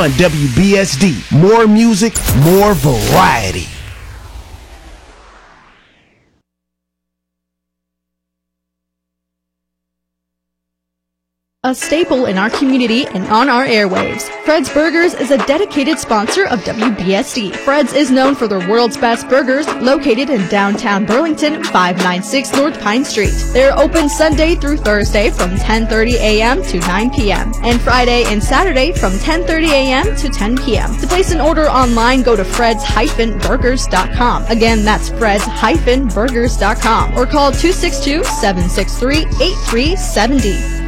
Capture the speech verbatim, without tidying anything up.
On W B S D, more music, more variety. A staple in our community and on our airwaves, Fred's Burgers is a dedicated sponsor of W B S D. Fred's is known for their world's best burgers, located in downtown Burlington, five ninety-six North Pine Street. They're open Sunday through Thursday from ten thirty a m to nine p m and Friday and Saturday from ten thirty a m to ten p m To place an order online, go to freds dash burgers dot com. Again, that's freds dash burgers dot com or call two six two, seven six three, eight three seven zero.